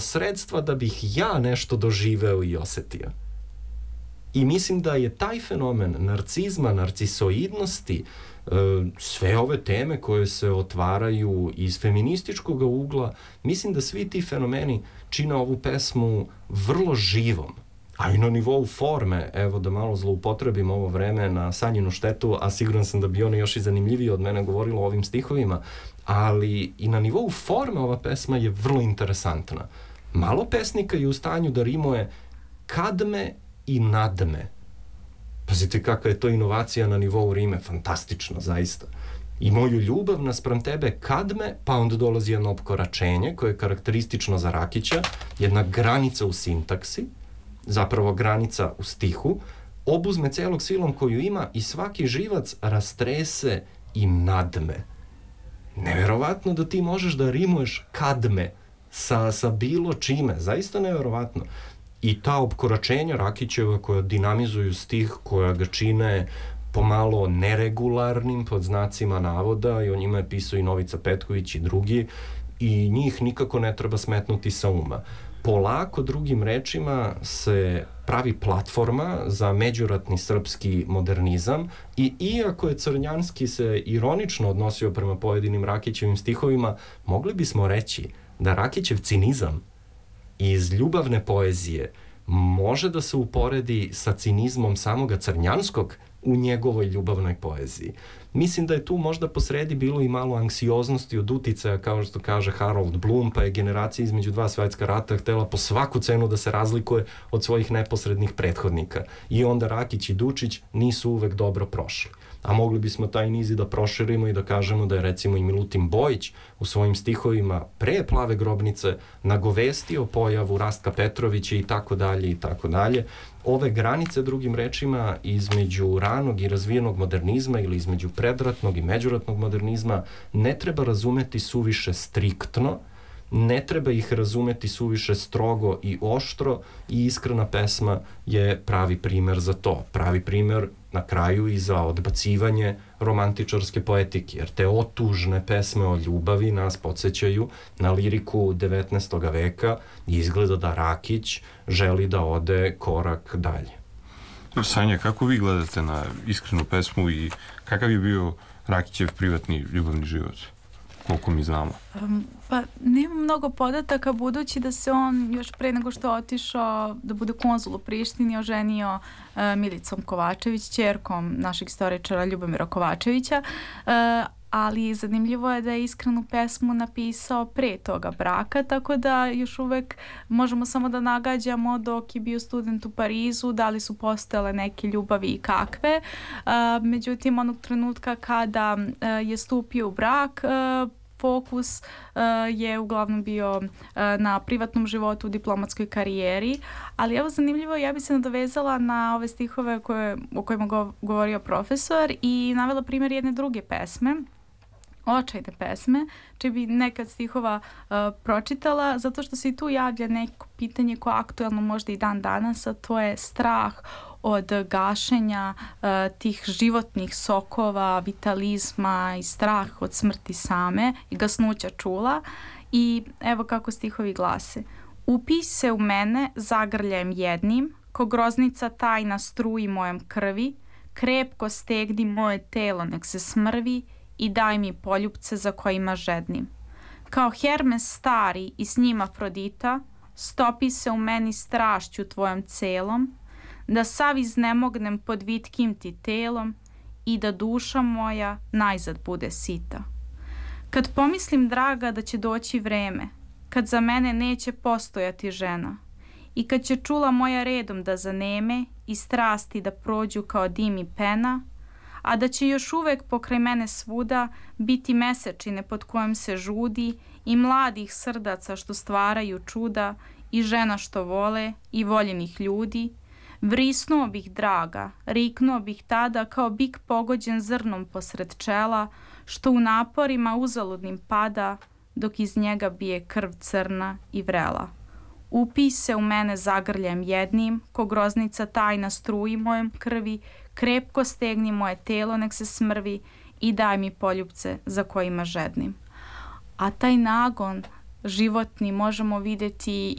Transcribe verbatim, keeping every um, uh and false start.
sredstva da bih ja nešto doživeo i osetio. I mislim da je taj fenomen narcizma, narcisoidnosti, sve ove teme koje se otvaraju iz feminističkog ugla, mislim da svi ti fenomeni čine ovu pesmu vrlo živom. A i na nivou forme, evo da malo zloupotrebim ovo vreme na Sanjinu štetu, a siguran sam da bi ona još i zanimljivije od mene govorila o ovim stihovima, ali i na nivou forme ova pesma je vrlo interesantna. Malo pesnika je u stanju da rimuje kad me i nad me. Pazite kakva je to inovacija na nivou rime, fantastično, zaista. I moju ljubav naspram tebe kad me, pa onda dolazi jedno opkoračenje koje je karakteristično za Rakića, jedna granica u sintaksi, zapravo granica u stihu, obuzme celog silom koju ima i svaki živac rastrese i nadme. Neverovatno da ti možeš da rimuješ kadme sa, sa bilo čime, zaista neverovatno. I ta opkoračenja Rakićeva koja dinamizuju stih, koja ga čine pomalo neregularnim pod znacima navoda, i o njima je pisao i Novica Petković i drugi, i njih nikako ne treba smetnuti sa uma. Polako, drugim rečima, se pravi platforma za međuratni srpski modernizam i iako je Crnjanski se ironično odnosio prema pojedinim Rakićevim stihovima, mogli bismo reći da Rakićev cinizam iz ljubavne poezije može da se uporedi sa cinizmom samoga Crnjanskog u njegovoj ljubavnoj poeziji. Mislim da je tu možda posredi bilo i malo anksioznosti od uticaja, kao što kaže Harold Bloom, pa je generacija između dva svetska rata htela po svaku cenu da se razlikuje od svojih neposrednih prethodnika. I onda Rakić i Dučić nisu uvek dobro prošli. A mogli bismo taj niz i da proširimo i da kažemo da je recimo i Milutin Bojić u svojim stihovima pre Plave grobnice nagovestio pojavu Rastka Petrovića i tako dalje i tako dalje. Ove granice, drugim rečima, između ranog i razvijenog modernizma ili između predratnog i međuratnog modernizma ne treba razumeti suviše striktno, ne treba ih razumeti suviše strogo i oštro, i Iskrena pesma je pravi primer za to. Pravi primer na kraju i za odbacivanje romantičarske poetike, jer te otužne pesme o ljubavi nas podsjećaju na liriku devetnaestog veka i izgleda da Rakić želi da ode korak dalje. Sanja, kako vi gledate na Iskrenu pesmu i kakav je bio Rakićev privatni ljubavni život? Koliko mi znamo? Um, pa nema mnogo podataka, budući da se on još pre nego što je otišao da bude konzul u Prištini oženio uh, Milicom Kovačević, ćerkom našeg istoričara Ljubomira Kovačevića, uh, ali zanimljivo je da je Iskrenu pesmu napisao pre toga braka, tako da još uvek možemo samo da nagađamo dok je bio student u Parizu, da li su postojale neke ljubavi i kakve. Uh, međutim, onog trenutka kada uh, je stupio u brak, uh, fokus uh, je uglavnom bio uh, na privatnom životu, u diplomatskoj karijeri, ali evo zanimljivo, ja bi se nadovezala na ove stihove koje, o kojima go, govorio profesor i navela primjer jedne druge pesme, Očajne pesme, čiji bi nekad stihova uh, pročitala, zato što se i tu javlja neko pitanje koje je aktuelno možda i dan danas, a to je strah od gašenja uh, tih životnih sokova, vitalizma i strah od smrti same i gasnuća čula. I evo kako stihovi glase. Upij se u mene zagrljajem jednim, ko groznica tajna struji mojem krvi, krepko stegni moje telo nek se smrvi i daj mi poljupce za kojima žednim. Kao Hermes stari i s njim Afrodita, stopi se u meni strašću tvojom celom, da sav iznemognem pod vitkim ti telom i da duša moja najzad bude sita. Kad pomislim, draga, da će doći vreme, kad za mene neće postojati žena i kad će čula moja redom da zaneme i strasti da prođu kao dim i pena, a da će još uvek pokraj mene svuda biti mesečine pod kojom se žudi i mladih srdaca što stvaraju čuda i žena što vole i voljenih ljudi, vrisnuo bih, draga, riknuo bih tada kao bik pogođen zrnom posred čela, što u naporima uzaludnim pada, dok iz njega bije krv crna i vrela. Upij se u mene zagrljem jednim, ko groznica tajna struji mojem krvi, krepko stegni moje telo nek se smrvi i daj mi poljupce za kojima žednim. A taj nagon životni možemo videti